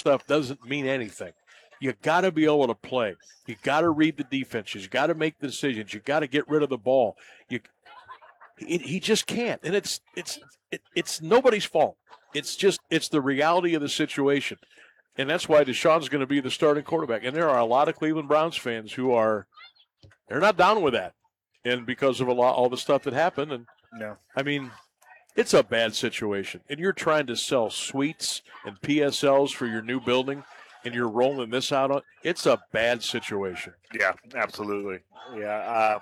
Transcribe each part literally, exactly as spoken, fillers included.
stuff doesn't mean anything. You got to be able to play. You got to read the defenses. You got to make the decisions. You got to get rid of the ball. You, it, he just can't, and it's it's it, it's nobody's fault. It's just it's the reality of the situation, and that's why Deshaun's going to be the starting quarterback. And there are a lot of Cleveland Browns fans who are they're not down with that, and because of a lot all the stuff that happened. And no, I mean, it's a bad situation, and you're trying to sell suites and P S Ls for your new building. And you're rolling this out on it's a bad situation. Yeah, absolutely. Yeah. Uh,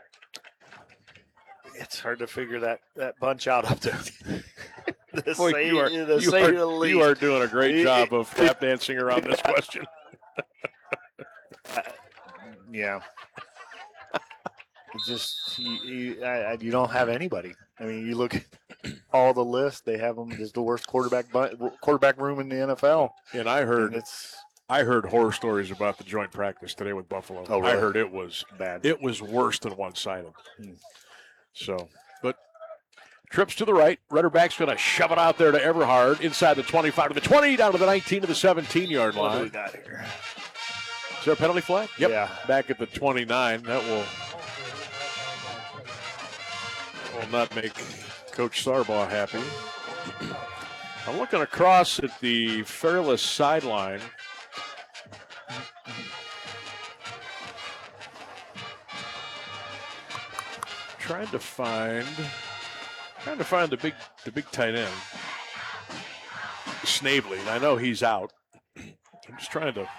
it's hard to figure that, that bunch out up there. the Boy, say, you, are, the you, say are, the least. you are doing a great job of tap dancing around this question. uh, yeah. It's just you, you, I, you don't have anybody. I mean, you look at all the lists; they have them as the worst quarterback quarterback room in the N F L. And I heard and it's I heard horror stories about the joint practice today with Buffalo. Oh, really? I heard it was bad. It was worse than one-sided. Hmm. So, but trips to the right. Rudderback's going to shove it out there to Everhard inside the twenty-five to the twenty, down to the nineteen to the seventeen-yard line. What do we got here? Is there a penalty flag? Yep. Yeah. Back at the twenty-nine. That will. will not make Coach Sarbaugh happy. I'm looking across at the Fairless sideline. Trying to find, trying to find the big, the big tight end, Snavely. And I know he's out. I'm just trying to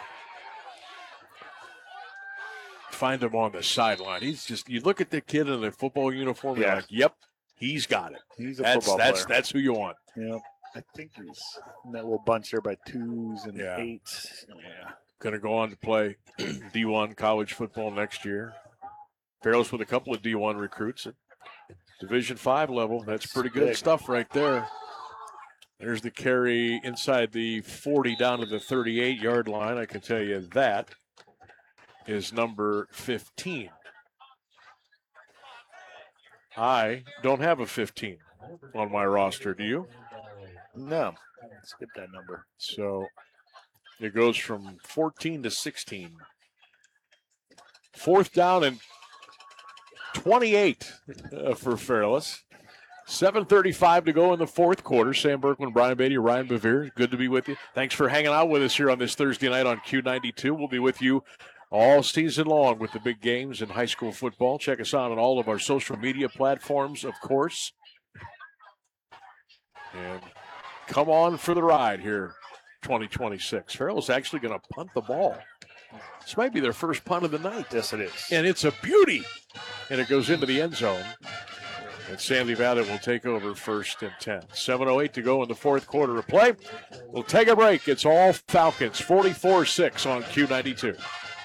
find him on the sideline. He's just, you look at the kid in the football uniform, yeah. you're like, yep, he's got it. He's a that's, football that's, player. That's who you want. Yeah. I think he's in that little bunch there by twos and yeah. eights. Yeah. Going to go on to play D one college football next year. Fairless with a couple of D one recruits at Division five level. That's pretty good Big. stuff right there. There's the carry inside the forty down to the thirty-eight-yard line. I can tell you that is number fifteen. I don't have a fifteen on my roster. Do you? No. Skip that number. So it goes from fourteen to sixteen. Fourth down and twenty-eight uh, for Fairless. seven thirty-five to go in the fourth quarter. Sam Berkman, Brian Beatty, Ryan Bevere, good to be with you. Thanks for hanging out with us here on this Thursday night on Q ninety-two. We'll be with you all season long with the big games in high school football. Check us out on all of our social media platforms, of course. And come on for the ride here, twenty twenty-six. Fairless actually going to punt the ball. This might be their first punt of the night. Yes, it is. And it's a beauty. And it goes into the end zone. And Sandy Valley will take over first and ten. seven oh eight to go in the fourth quarter of play. We'll take a break. It's all Falcons, forty-four six on Q ninety-two.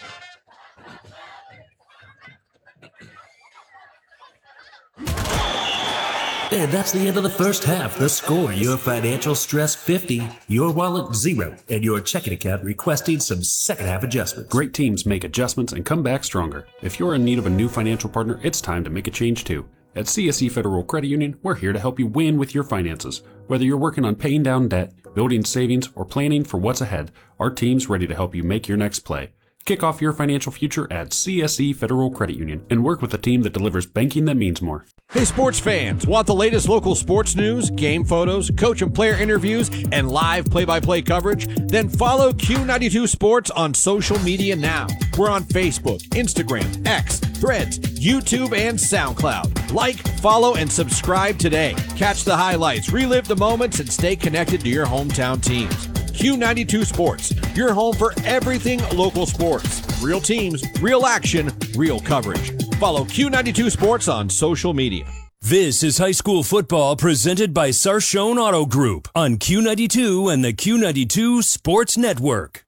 And that's the end of the first half. The score, your financial stress fifty, your wallet zero, and your checking account requesting some second half adjustments. Great teams make adjustments and come back stronger. If you're in need of a new financial partner, it's time to make a change too. At C S E Federal Credit Union, we're here to help you win with your finances. Whether you're working on paying down debt, building savings, or planning for what's ahead, our team's ready to help you make your next play. Kick off your financial future at C S E Federal Credit Union and work with a team that delivers banking that means more. Hey sports fans, want the latest local sports news, game photos, coach and player interviews, and live play-by-play coverage? Then follow Q ninety-two Sports on social media now. We're on Facebook, Instagram, X, Threads, YouTube, and SoundCloud. Like, follow, and subscribe today. Catch the highlights, relive the moments, and stay connected to your hometown teams. Q ninety-two Sports, your home for everything local sports. Real teams, real action, real coverage. Follow Q ninety-two Sports on social media. This is high school football presented by Sarshone Auto Group on Q ninety-two and the Q ninety-two Sports Network.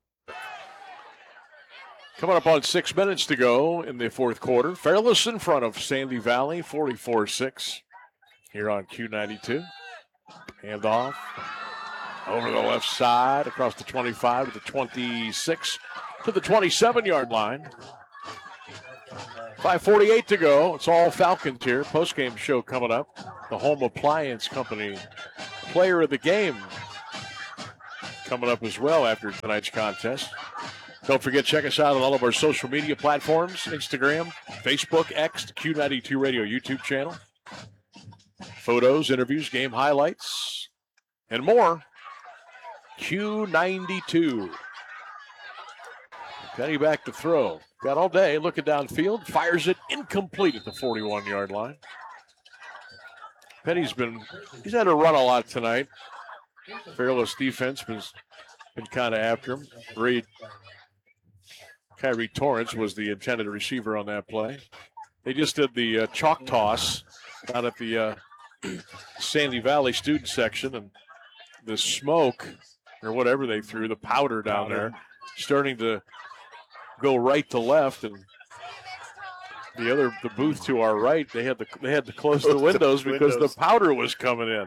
Coming up on six minutes to go in the fourth quarter. Fairless in front of Sandy Valley, forty-four six here on Q ninety-two. Handoff over the left side, across the twenty-five to the twenty-six to the twenty-seven-yard line. five forty-eight to go. It's all Falcons here. Post-game show coming up. The Home Appliance Company Player of the Game coming up as well after tonight's contest. Don't forget, check us out on all of our social media platforms, Instagram, Facebook, X, the Q ninety-two Radio YouTube channel. Photos, interviews, game highlights, and more. Q ninety-two. Penny back to throw. Got all day, looking downfield, fires it incomplete at the forty-one-yard line. Penny's been, he's had to run a lot tonight. Fearless defense has been kind of after him. Reed, Kyrie Torrance was the intended receiver on that play. They just did the uh, chalk toss out at the uh, Sandy Valley student section, and the smoke, or whatever they threw, the powder down there, starting to go right to left, and the other, the booth to our right, they had to they had to close the windows because the powder was coming in.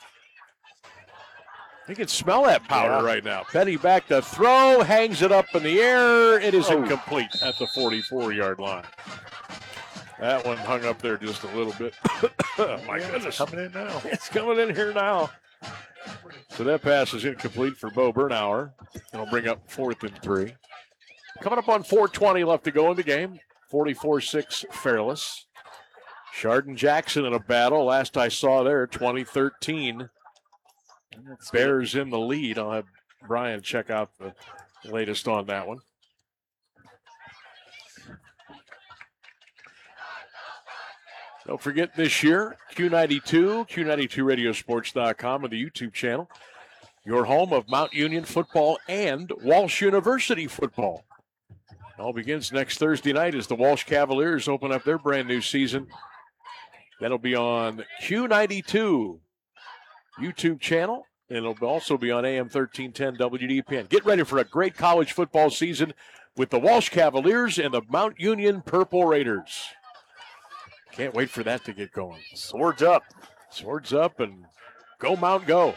You can smell that powder yeah. right now. Penny back to throw, hangs it up in the air. It is oh. incomplete at the forty-four-yard line. That one hung up there just a little bit. Oh, my yeah, goodness. It's coming in now. It's coming in here now. So that pass is incomplete for Bo Bernauer. It'll bring up fourth and three. Coming up on four twenty left to go in the game. forty-four six Fairless. Chardon Jackson in a battle. Last I saw there, twenty thirteen. Bears in the lead. I'll have Brian check out the latest on that one. Don't forget this year, Q ninety-two, Q ninety-two radio sports dot com, and the YouTube channel. Your home of Mount Union football and Walsh University football. It all begins next Thursday night as the Walsh Cavaliers open up their brand new season. That'll be on Q ninety-two YouTube channel, and it'll also be on A M thirteen ten W D P N. Get ready for a great college football season with the Walsh Cavaliers and the Mount Union Purple Raiders. Can't wait for that to get going. Swords up. Swords up and go Mount go.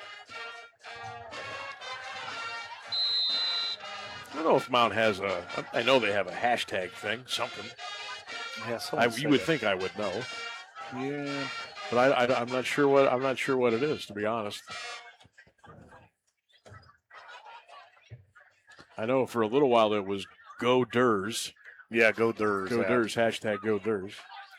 I don't know if Mount has a, I know they have a hashtag thing, something. Yeah, I, you would it. think I would know. Yeah. But I, I, I'm not sure what, I'm not sure what it is, to be honest. I know for a little while it was Go Durs. Yeah, Go Durs. Go yeah. Durs, hashtag Go Durs.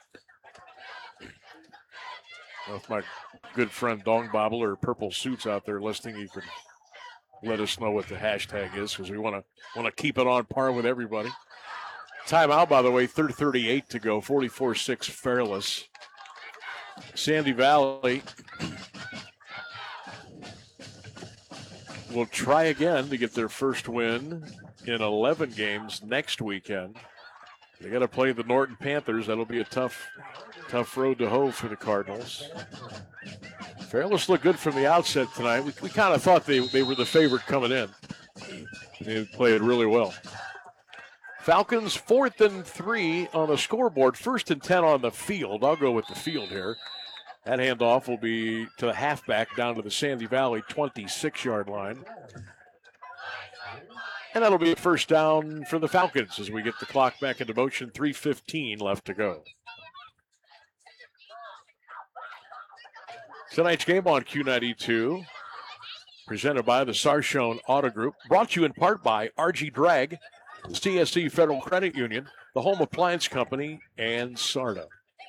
Well, if my good friend Dong Bobble or Purple Suits out there listening, you could let us know what the hashtag is, because we want to want to keep it on par with everybody. Timeout, by the way, third thirty-eight to go, forty-four six Fairless. Sandy Valley will try again to get their first win in eleven games next weekend. They got to play the Norton Panthers. That'll be a tough, tough road to hoe for the Cardinals. Fairless looked good from the outset tonight. We, we kind of thought they, they were the favorite coming in. They played really well. Falcons fourth and three on the scoreboard. First and ten on the field. I'll go with the field here. That handoff will be to the halfback down to the Sandy Valley twenty-six-yard line. And that'll be a first down for the Falcons as we get the clock back into motion. three fifteen left to go. Tonight's game on Q ninety-two, presented by the Sarshone Auto Group, brought to you in part by R G Drag, C S C Federal Credit Union, the Home Appliance Company, and Sarda.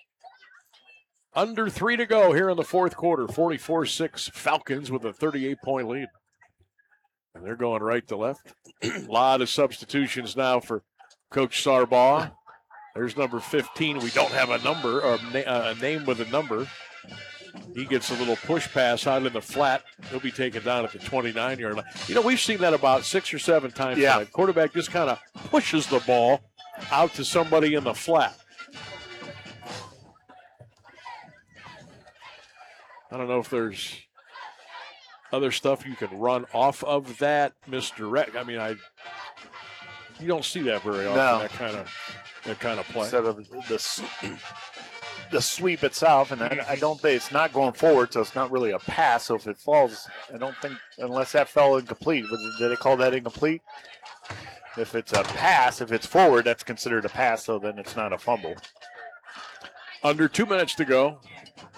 Under three to go here in the fourth quarter. forty-four six Falcons with a thirty-eight point lead. And they're going right to left. A lot of substitutions now for Coach Sarbaugh. There's number fifteen. We don't have a number, or a name with a number. He gets a little push pass out in the flat. He'll be taken down at the twenty-nine-yard line. You know, we've seen that about six or seven times. Yeah. Tonight. Quarterback just kind of pushes the ball out to somebody in the flat. I don't know if there's other stuff you can run off of that misdirect. I mean, I you don't see that very often. No. That kind of that kind of play. Instead of the the sweep itself, and I, I don't think it's not going forward, so it's not really a pass. So if it falls, I don't think unless that fell incomplete. Did they call that incomplete? If it's a pass, if it's forward, that's considered a pass. So then it's not a fumble. Under two minutes to go.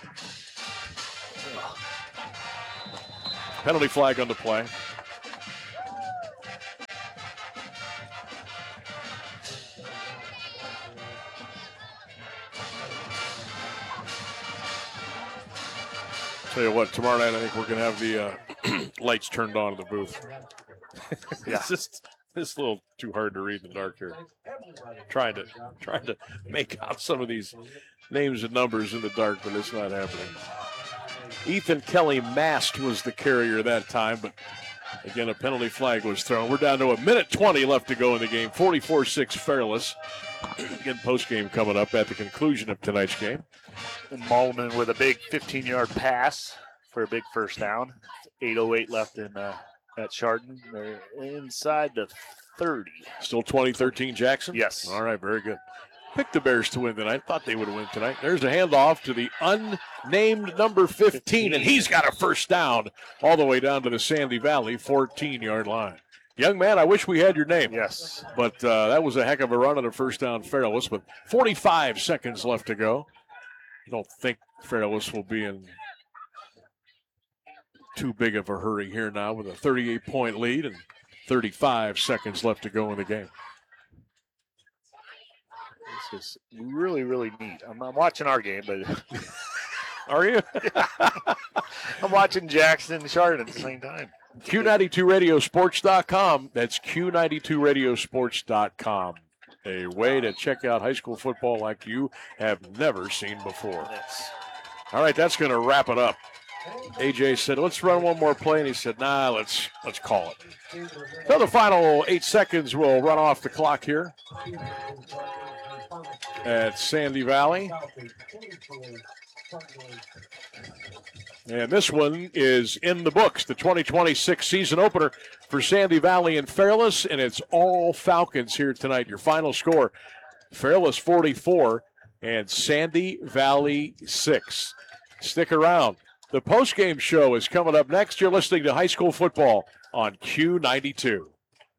Penalty flag on the play. Tell you what, tomorrow night I think we're going to have the uh, lights turned on in the booth. Yeah. It's just it's a little too hard to read in the dark here. Trying to trying to make out some of these names and numbers in the dark, but it's not happening. Ethan Kelly Mast was the carrier that time, but again, a penalty flag was thrown. We're down to a minute twenty left to go in the game. forty-four six Fairless. Again, post-game coming up at the conclusion of tonight's game. And Malman with a big fifteen-yard pass for a big first down. eight oh eight left in uh, at Chardon. They're inside the thirty. Still twenty thirteen Jackson? Yes. All right, very good. Picked the Bears to win tonight. Thought they would win tonight. There's a handoff to the unnamed number fifteen, and he's got a first down all the way down to the Sandy Valley fourteen-yard line. Young man, I wish we had your name. Yes. But uh, that was a heck of a run on a first down Fairless with forty-five seconds left to go. I don't think Fairless will be in too big of a hurry here now with a thirty-eight point lead and thirty-five seconds left to go in the game. This is really, really neat. I'm, I'm watching our game, but Are you? I'm watching Jackson and Chardon at the same time. Q ninety-two radio sports dot com. That's Q ninety-two radio sports dot com. A way to check out high school football like you have never seen before. Yes. All right, that's going to wrap it up. A J said, let's run one more play, and he said, nah, let's let's call it. So the final eight seconds will run off the clock here at Sandy Valley. And this one is in the books, the twenty twenty-six season opener for Sandy Valley and Fairless, and it's all Falcons here tonight. Your final score, Fairless forty-four and Sandy Valley six. Stick around. The postgame show is coming up next. You're listening to high school football on Q ninety-two.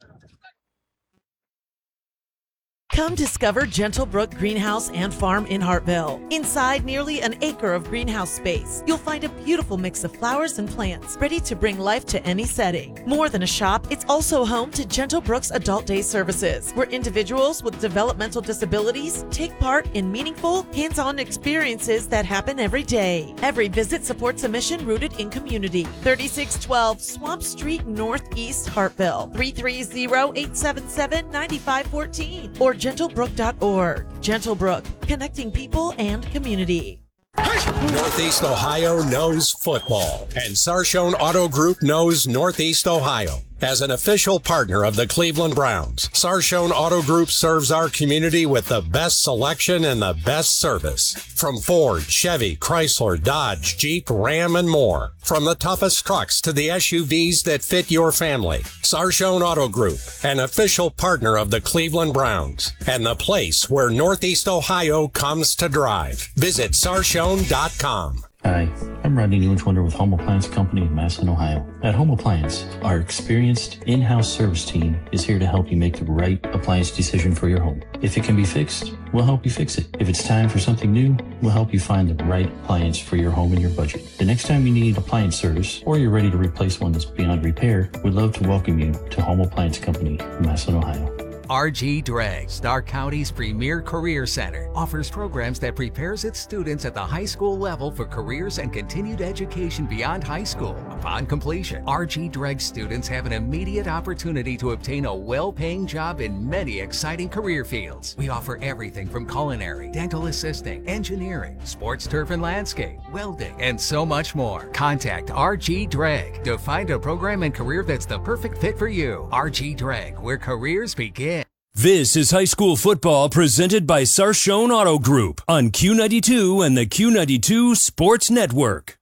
Come discover Gentlebrook Greenhouse and Farm in Hartville. Inside nearly an acre of greenhouse space, you'll find a beautiful mix of flowers and plants ready to bring life to any setting. More than a shop, it's also home to Gentlebrook's Adult Day services, where individuals with developmental disabilities take part in meaningful, hands-on experiences that happen every day. Every visit supports a mission rooted in community. thirty-six twelve Swamp Street Northeast, Hartville. three three zero, eight seven seven, nine five one four or gentlebrook dot org. Gentlebrook, connecting people and community. Northeast Ohio knows football, and Sarshone Auto Group knows Northeast Ohio. As an official partner of the Cleveland Browns, Sarshone Auto Group serves our community with the best selection and the best service. From Ford, Chevy, Chrysler, Dodge, Jeep, Ram, and more. From the toughest trucks to the S U Vs that fit your family. Sarshone Auto Group, an official partner of the Cleveland Browns, and the place where Northeast Ohio comes to drive. Visit sarshone dot com. Hi, I'm Rodney Newens-Wonder with Home Appliance Company of Massillon, Ohio. At Home Appliance, our experienced in-house service team is here to help you make the right appliance decision for your home. If it can be fixed, we'll help you fix it. If it's time for something new, we'll help you find the right appliance for your home and your budget. The next time you need appliance service, or you're ready to replace one that's beyond repair, we'd love to welcome you to Home Appliance Company of Massillon, Ohio. R G Dreg, Stark County's premier career center, offers programs that prepares its students at the high school level for careers and continued education beyond high school. Upon completion, R G Dreg students have an immediate opportunity to obtain a well-paying job in many exciting career fields. We offer everything from culinary, dental assisting, engineering, sports turf and landscape, welding, and so much more. Contact R G Dreg to find a program and career that's the perfect fit for you. R G Dreg, where careers begin. This is high school football presented by Sarshone Auto Group on Q ninety-two and the Q ninety-two Sports Network.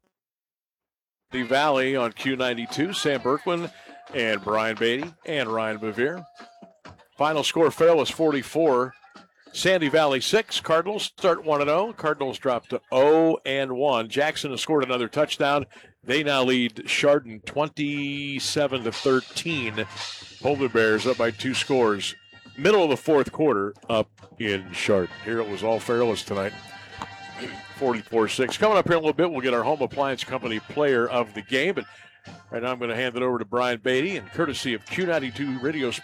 The Valley on Q ninety-two, Sam Berkman and Brian Beatty and Ryan Bevere. Final score, Fairless forty-four, Sandy Valley six. Cardinals start one and oh. Cardinals drop to oh and one. Jackson has scored another touchdown. They now lead Chardon twenty-seven to thirteen. Polar Bears up by two scores. Middle of the fourth quarter up in Chardon. Here it was all Fairless tonight. forty-four six. Coming up here in a little bit, we'll get our Home Appliance Company player of the game. But right now I'm going to hand it over to Brian Beatty, and courtesy of Q ninety-two Radio